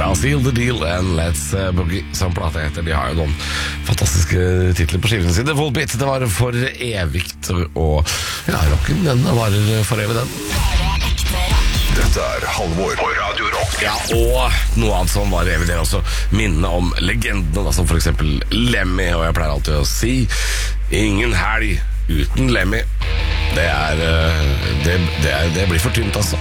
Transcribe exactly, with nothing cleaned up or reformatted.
Ja, Seal the Deal and Let's Boogie, som plata heter. De har jo noen fantastiske titler på skivene sine. Volbeat, det var for evigt. Og ja, rocken, den varer for evig, den. Dette er Halvor på Radio Rock. Ja, og noe annet som var evig, det er også minnene om legendene, da, som for eksempel Lemmy. Og jeg pleier alltid å si ingen helg uten Lemmy. Det er, det, det, er, det blir for tynt, altså.